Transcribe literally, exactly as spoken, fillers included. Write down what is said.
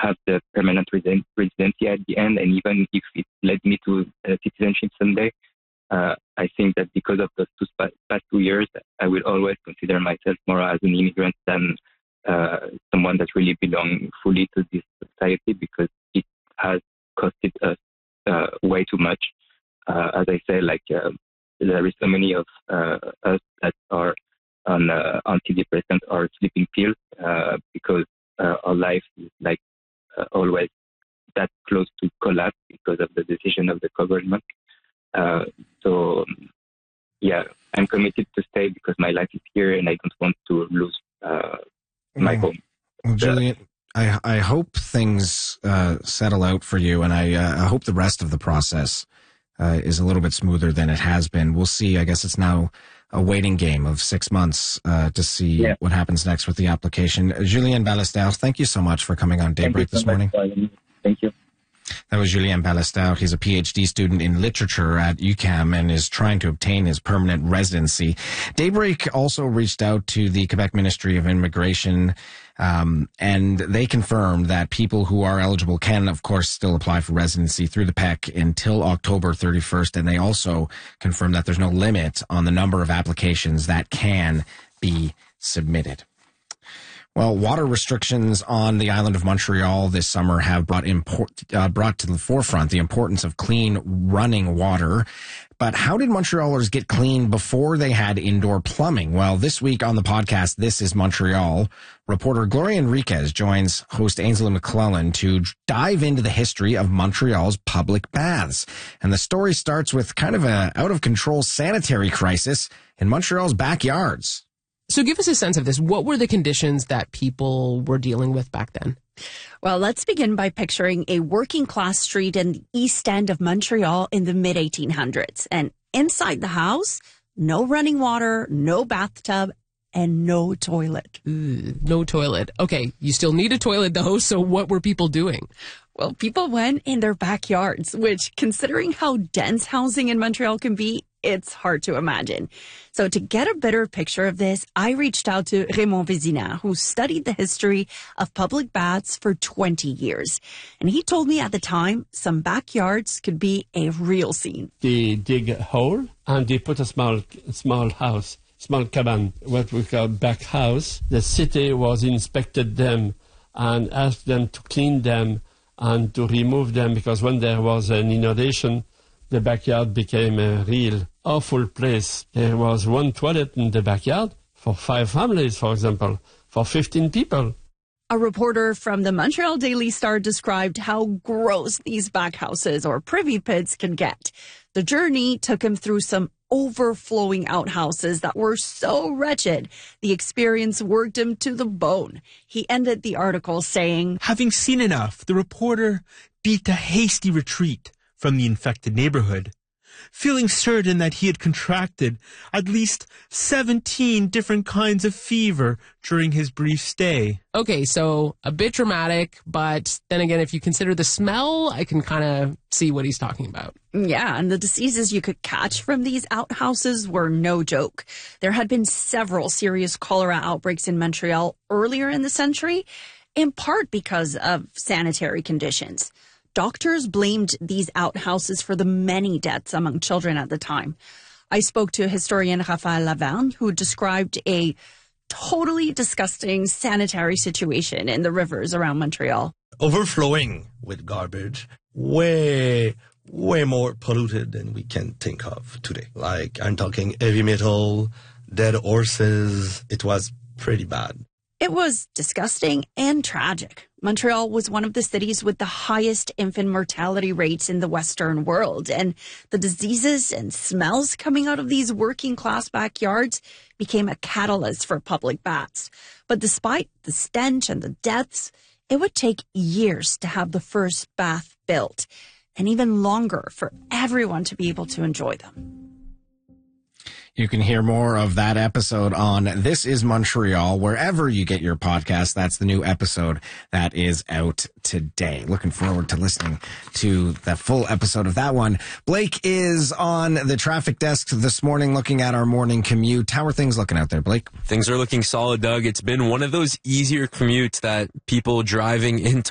have the permanent resident- residency at the end. And even if it led me to uh, citizenship someday, uh, I think that because of those two sp- past two years, I will always consider myself more as an immigrant than uh, someone that really belongs fully to this society, because it has costed us uh, way too much. Uh, as I say, like uh, there is so many of uh, us that are on uh, antidepressants or sleeping pills uh, because uh, our life is like uh, always that close to collapse because of the decision of the government. Uh, so, um, yeah, I'm committed to stay because my life is here and I don't want to lose uh, my well, home. Well, Julian, I, I hope things uh, settle out for you, and I, uh, I hope the rest of the process uh, is a little bit smoother than it has been. We'll see. I guess it's now a waiting game of six months uh, to see yeah. what happens next with the application. Uh, Julien Ballester, thank you so much for coming on Daybreak this morning. Thank you. That was Julien Ballester. He's a P H D student in literature at U Q A M and is trying to obtain his permanent residency. Daybreak also reached out to the Quebec Ministry of Immigration, um, and they confirmed that people who are eligible can, of course, still apply for residency through the P E C until October thirty-first. And they also confirmed that there's no limit on the number of applications that can be submitted. Well, water restrictions on the island of Montreal this summer have brought import, uh, brought to the forefront the importance of clean running water. But how did Montrealers get clean before they had indoor plumbing? Well, this week on the podcast, This is Montreal, reporter Gloria Enriquez joins host Ainsley McClellan to dive into the history of Montreal's public baths. And the story starts with kind of a out-of-control sanitary crisis in Montreal's backyards. So give us a sense of this. What were the conditions that people were dealing with back then? Well, let's begin by picturing a working class street in the east end of Montreal in the mid eighteen hundreds. And inside the house, no running water, no bathtub, and no toilet. Ooh, no toilet. Okay, you still need a toilet though, so what were people doing? Well, people went in their backyards, which, considering how dense housing in Montreal can be, it's hard to imagine. So to get a better picture of this, I reached out to Raymond Vézina, who studied the history of public baths for twenty years. And he told me at the time, some backyards could be a real scene. They dig a hole and they put a small, small house, small cabin, what we call back house. The city was inspected them and asked them to clean them and to remove them, because when there was an inundation, the backyard became a real awful place. There was one toilet in the backyard for five families, for example, for fifteen people. A reporter from the Montreal Daily Star described how gross these back houses or privy pits can get. The journey took him through some overflowing outhouses that were so wretched, the experience worked him to the bone. He ended the article saying, "Having seen enough, the reporter beat a hasty retreat from the infected neighborhood, feeling certain that he had contracted at least seventeen different kinds of fever during his brief stay." Okay, so a bit dramatic, but then again, if you consider the smell, I can kind of see what he's talking about. Yeah, and the diseases you could catch from these outhouses were no joke. There had been several serious cholera outbreaks in Montreal earlier in the century, in part because of sanitary conditions. Doctors blamed these outhouses for the many deaths among children at the time. I spoke to historian Raphaël Lavergne, who described a totally disgusting sanitary situation in the rivers around Montreal. Overflowing with garbage, way, way more polluted than we can think of today. Like, I'm talking heavy metal, dead horses. It was pretty bad. It was disgusting and tragic. Montreal was one of the cities with the highest infant mortality rates in the Western world, and the diseases and smells coming out of these working class backyards became a catalyst for public baths. But despite the stench and the deaths, it would take years to have the first bath built, and even longer for everyone to be able to enjoy them. You can hear more of that episode on This is Montreal, wherever you get your podcast. That's the new episode that is out today. Looking forward to listening to the full episode of that one. Blake is on the traffic desk this morning looking at our morning commute. How are things looking out there, Blake? Things are looking solid, Doug. It's been one of those easier commutes that people driving into